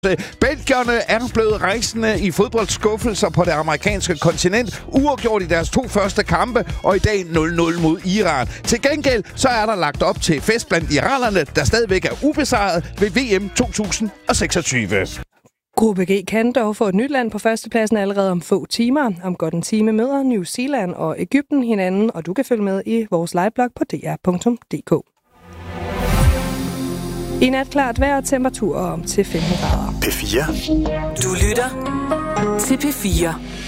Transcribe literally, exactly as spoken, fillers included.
Belgierne er blevet rejsende i fodboldskuffelser på det amerikanske kontinent, uafgjort i deres to første kampe, og i dag nul nul mod Iran. Til gengæld så er der lagt op til fest blandt iranerne, der stadigvæk er ubesejret ved V M to tusind seksogtyve. Gruppe G kan dog få et nyt land på førstepladsen allerede om få timer. Om godt en time møder New Zealand og Egypten hinanden, og du kan følge med i vores liveblog på d r punktum d k. I nat klart vejr og temperaturer om til femten grader. P fire. Du lytter til P fire.